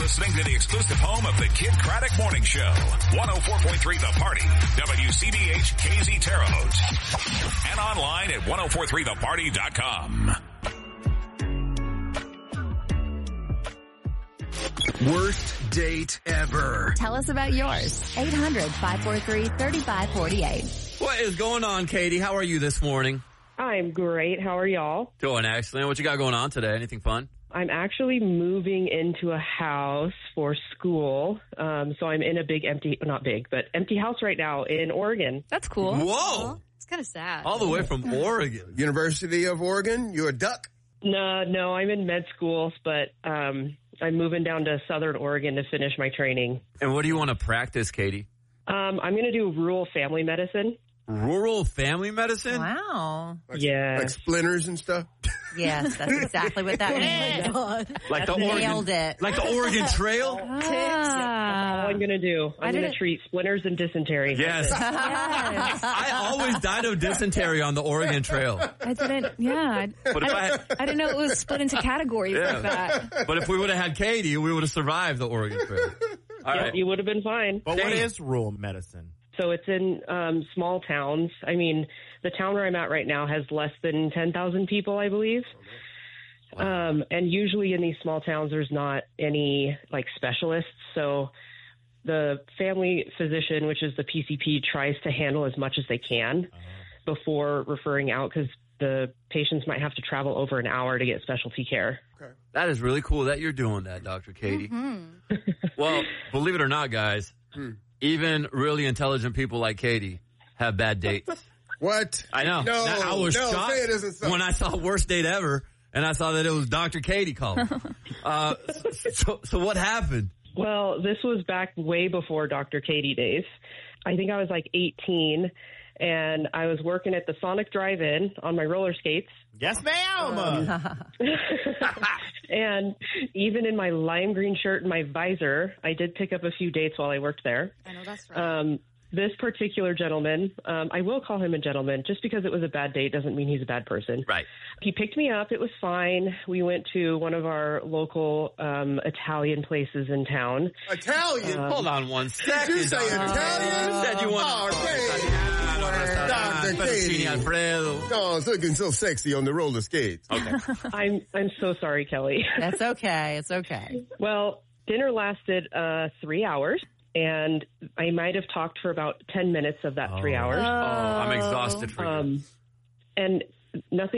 listening to the exclusive home of the Kid Craddock Morning Show. 104.3 The Party. WCBH KZ Terre Haute. And online at 1043theparty.com. Worst date ever. Tell us about yours. 800-543-3548. What is going on, Katie? How are you this morning? I'm great. How are y'all? Doing excellent. What you got going on today? Anything fun? I'm actually moving into a house for school. So I'm in a empty house right now in Oregon. That's cool. Whoa. It's kind of sad. All the way from Oregon. University of Oregon? You a duck? No, I'm in med school, but I'm moving down to Southern Oregon to finish my training. And what do you want to practice, Katie? I'm going to do rural family medicine. Rural family medicine? Wow. Like splinters and stuff? Yes, that's exactly what that means. Like the nailed Oregon, it. Like the Oregon Trail? That's all I'm going to do. I'm going to treat splinters and dysentery. Yes. I always died of dysentery on the Oregon Trail. I didn't, I didn't know it was split into categories like that. But if we would have had Katie, we would have survived the Oregon Trail. All right. You would have been fine. But what is rural medicine? So it's in small towns. I mean, the town where I'm at right now has less than 10,000 people, I believe. Wow. And usually in these small towns, there's not any specialists. So the family physician, which is the PCP, tries to handle as much as they can before referring out, because the patients might have to travel over an hour to get specialty care. Okay. That is really cool that you're doing that, Dr. Katie. Mm-hmm. Well, believe it or not, guys, even really intelligent people like Katie have bad dates. What? I know. No, I was shocked say it isn't so. when I saw worst date ever, and I saw that it was Dr. Katie calling. So what happened? Well, this was back way before Dr. Katie days. I think I was 18, and I was working at the Sonic Drive-In on my roller skates. Yes, ma'am. And even in my lime green shirt and my visor, I did pick up a few dates while I worked there. I know that's right. This particular gentleman, I will call him a gentleman. Just because it was a bad date doesn't mean he's a bad person. Right. He picked me up. It was fine. We went to one of our local Italian places in town. Italian? Hold on one second. Did you say Italian? You said you wanted Dr. Katie. Alfredo. Oh, it's looking so sexy on the roller skates. Okay. I'm so sorry, Kelly. That's okay. It's okay. Well, dinner lasted 3 hours. And I might have talked for about 10 minutes of that 3 hours. I'm exhausted for you. And nothing